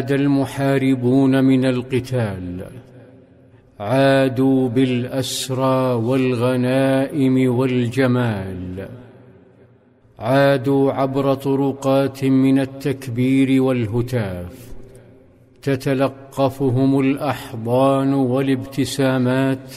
المحاربون من القتال، عادوا بالأسرى والغنائم والجمال، عادوا عبر طرقات من التكبير والهتاف، تتلقفهم الأحضان والابتسامات،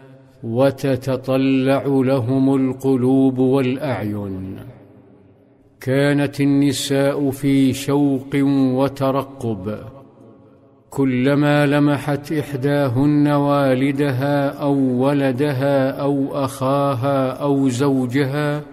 وتتطلع لهم القلوب والأعين. كانت النساء في شوق وترقب، كلما لمحت إحداهن والدها أو ولدها أو أخاها أو زوجها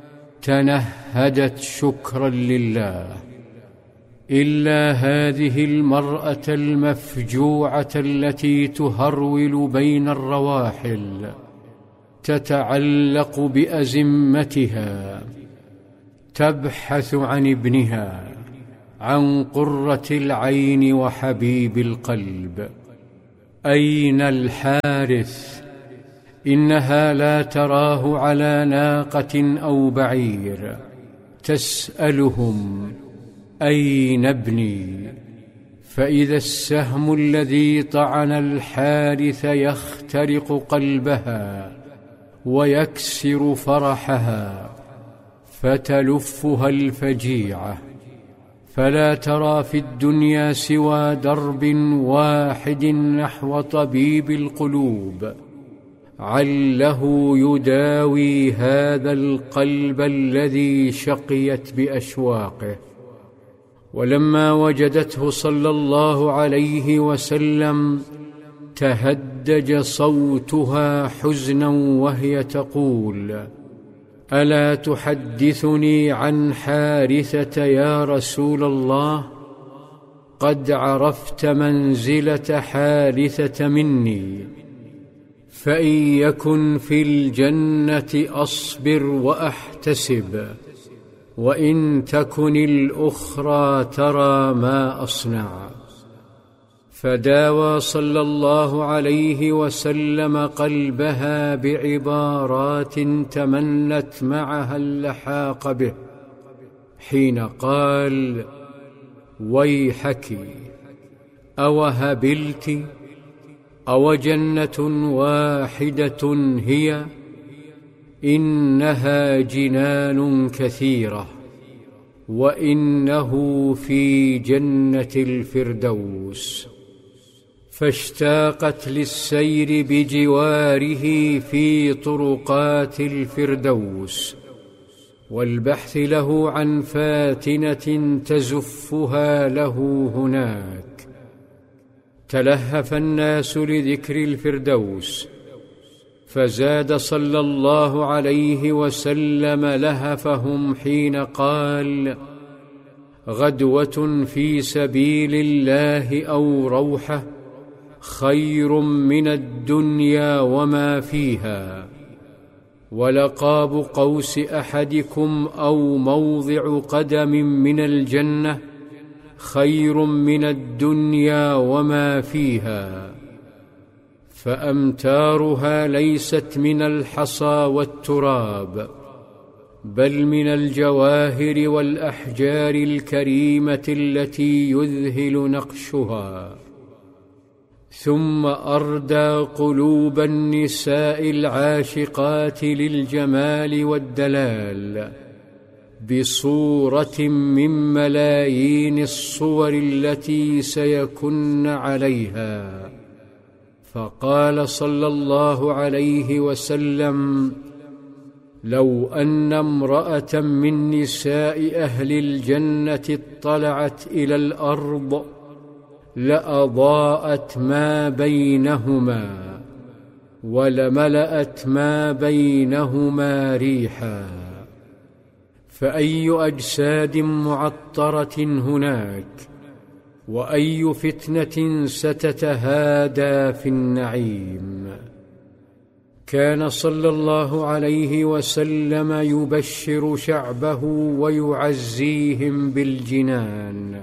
تنهدت شكرا لله، إلا هذه المرأة المفجوعة التي تهرول بين الرواحل، تتعلق بأزمتها، تبحث عن ابنها، عن قرة العين وحبيب القلب. أين الحارث؟ إنها لا تراه على ناقة أو بعير، تسألهم: أين ابني؟ فإذا السهم الذي طعن الحارث يخترق قلبها ويكسر فرحها، فتلفها الفجيعة، فلا ترى في الدنيا سوى درب واحد نحو طبيب القلوب، عله يداوي هذا القلب الذي شقيت بأشواقه. ولما وجدته صلى الله عليه وسلم تهدج صوتها حزنا وهي تقول: ألا تحدثني عن حارثة يا رسول الله؟ قد عرفت منزلة حارثة مني، فإن يكن في الجنة أصبر وأحتسب، وإن تكن الأخرى ترى ما أصنع. فداوى صلى الله عليه وسلم قلبها بعبارات تمنت معها اللحاق به، حين قال: ويحك، أوهبلت؟ أوجنة واحدة هي؟ إنها جنان كثيرة، وإنه في جنة الفردوس. فاشتاقت للسير بجواره في طرقات الفردوس، والبحث له عن فاتنة تزفها له هناك. تلهف الناس لذكر الفردوس، فزاد صلى الله عليه وسلم لهفهم حين قال: غدوة في سبيل الله أو روحة خير من الدنيا وما فيها، ولقاب قوس أحدكم أو موضع قدم من الجنة خير من الدنيا وما فيها. فأمتارها ليست من الحصى والتراب، بل من الجواهر والأحجار الكريمة التي يذهل نقشها. ثم أردى قلوب النساء العاشقات للجمال والدلال بصورة من ملايين الصور التي سيكن عليها. فقال صلى الله عليه وسلم: لو أن امرأة من نساء أهل الجنة اطلعت إلى الأرض لأضاءت ما بينهما ولملأت ما بينهما ريحا. فأي أجساد معطرة هناك، وأي فتنة ستتهادى في النعيم. كان صلى الله عليه وسلم يبشر شعبه ويعزيهم بالجنان،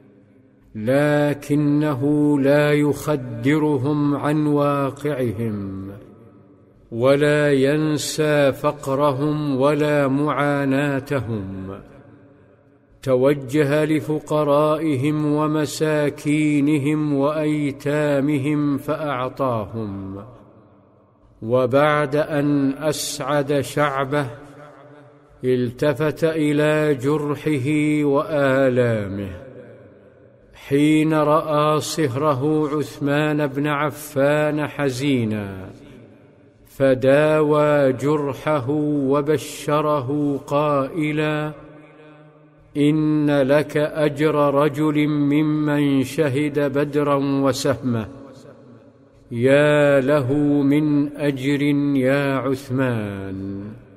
لكنه لا يخدرهم عن واقعهم، ولا ينسى فقرهم ولا معاناتهم. توجه لفقرائهم ومساكينهم وأيتامهم فأعطاهم. وبعد أن أسعد شعبه التفت إلى جرحه وآلامه حين رأى صهره عثمان بن عفان حزينا، فداوى جرحه وبشره قائلا: إن لك أجر رجل ممن شهد بدرا وسهمه، يا له من أجر يا عثمان.